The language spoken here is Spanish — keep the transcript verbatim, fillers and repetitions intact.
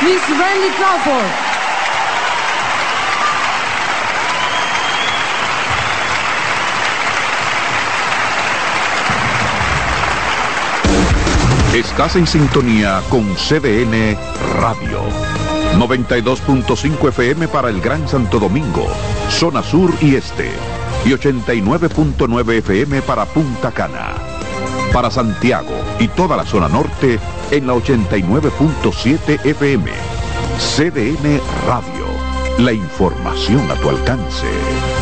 Miss Randy Crawford. Estás en sintonía con C D N Radio. noventa y dos punto cinco F M para el Gran Santo Domingo, zona sur y este. Y ochenta y nueve punto nueve F M para Punta Cana. Para Santiago y toda la zona norte en la ochenta y nueve punto siete F M. C D N Radio. La información a tu alcance.